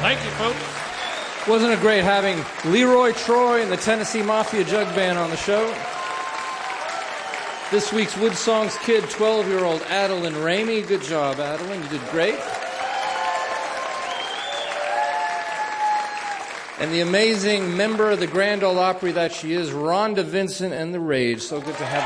Thank you, folks. Wasn't it great having Leroy Troy and the Tennessee Mafia Jug Band on the show? This week's Wood Songs kid, 12-year-old Adeline Ramey. Good job, Adeline. You did great. And the amazing member of the Grand Ole Opry that she is, Rhonda Vincent and the Rage. So good to have